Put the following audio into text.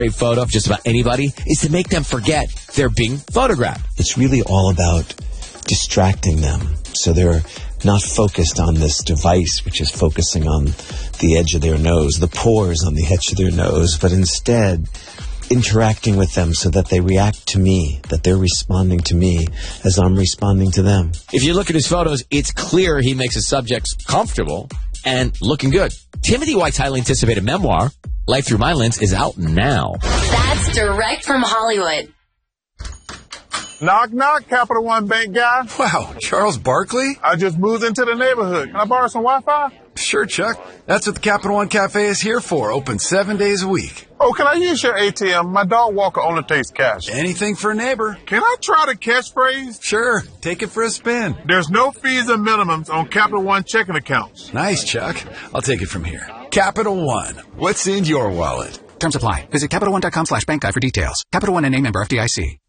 great photo of just about anybody is to make them forget they're being photographed. It's really all about distracting them so they're not focused on this device, which is focusing on the edge of their nose, the pores on the edge of their nose, but instead interacting with them so that they react to me, that they're responding to me as I'm responding to them. If you look at his photos, it's clear he makes his subjects comfortable and looking good. Timothy White's highly anticipated memoir, Life Through My Lens, is out now. That's direct from Hollywood. Knock, knock, Capital One Bank guy. Wow, Charles Barkley? I just moved into the neighborhood. Can I borrow some Wi-Fi? Sure, Chuck. That's what the Capital One Cafe is here for. Open 7 days a week. Oh, can I use your ATM? My dog walker only takes cash. Anything for a neighbor. Can I try the catchphrase? Sure. Take it for a spin. There's no fees or minimums on Capital One checking accounts. Nice, Chuck. I'll take it from here. Capital One. What's in your wallet? Terms apply. Visit CapitalOne.com/bank guide for details. Capital One NA member FDIC.